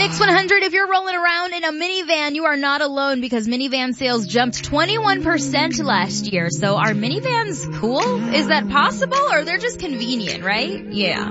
Mix 100, if you're rolling around in a minivan, you are not alone because minivan sales jumped 21% last year. So are minivans cool? Is that possible? Or they're just convenient, right? Yeah.